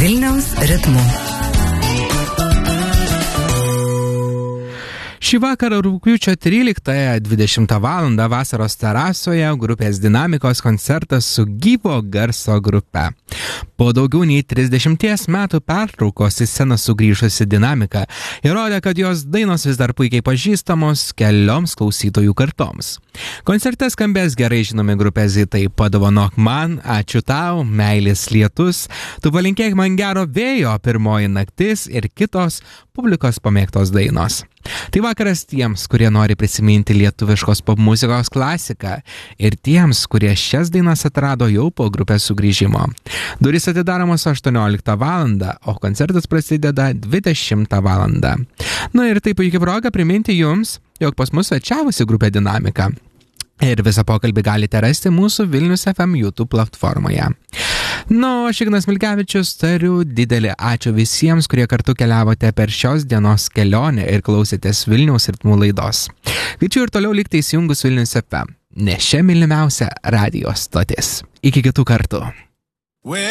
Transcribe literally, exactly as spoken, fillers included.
Vilniaus ritmu. Šį vakarą rugpjūčio tryliktąją dvidešimtą valandą vasaros terasoje grupės Dinamikos koncertas su gyvo garso grupe. Po daugiau nei trisdešimties metų pertraukos į sceną sugrįžusi Dinamika įrodė, kad jos dainos vis dar puikiai pažįstamos kelioms klausytojų kartoms. Koncerte skambės gerai žinomi grupės hitai Padovanok man, Ačiū tau, Meilės lietus, Tu palinkėk man gero vėjo, Pirmoji naktis ir kitos publikos pamėgtos dainos. Tai vakaras tiems, kurie nori prisiminti lietuviškos popmuzikos klasiką ir tiems, kurie šias dainas atrado jau po grupės sugrįžimo. Durys atidaromos aštuonioliktą valandą, o koncertas prasideda dvidešimtą valandą. Na ir tai puikia proga priminti jums, jog pas mus svečiavosi grupė Dinamika. Ir visą pokalbį galite rasti mūsų Vilnius F M YouTube platformoje. Na, o aš Ignas Milkevičius tariu didelį ačiū visiems, kurie kartu keliavote per šios dienos kelionę ir klausėtės Vilniaus ritmų laidos. Kviečiu ir toliau likti įsijungus Vilnius F M, nes čia mylimiausia radijo stotis. Iki kitų kartų.